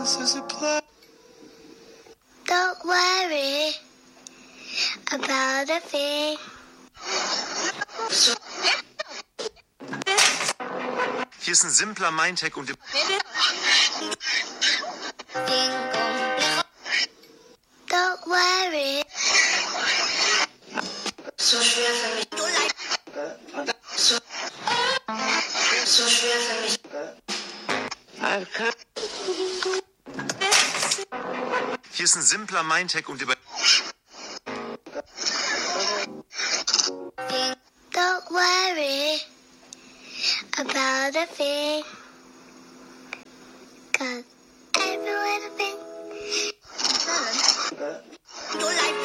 Don't worry about a thing. Hier ist ein simpler Mindhack und Don't worry. So schwer für mich. So schwer für mich. hier ist ein simpler Mindhack und Don't worry about a thing.